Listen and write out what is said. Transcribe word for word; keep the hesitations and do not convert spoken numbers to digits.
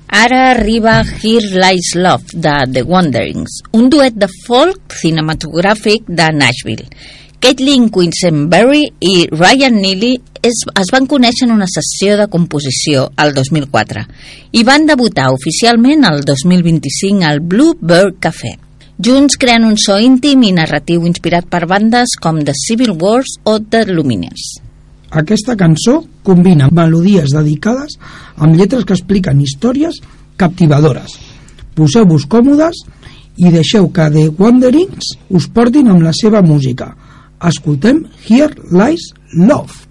Ara arriba Here Lies Love, de The Wanderings, un duet de folk cinematogràfic de Nashville. Caitlin Quisenberry i Ryan Neely es, es van conèixer en una sessió de composició el dos mil quatre i van debutar oficialment el dos mil vint-i-cinc al Blue Bird Café. Junts creen un so íntim i narratiu inspirat per bandes com The Civil Wars o The Lumineers. Aquesta cançó combina melodies dedicades amb lletres que expliquen històries captivadores. Poseu-vos còmodes i deixeu que The Wanderings us portin amb la seva música. Escoltem Here Lies Love.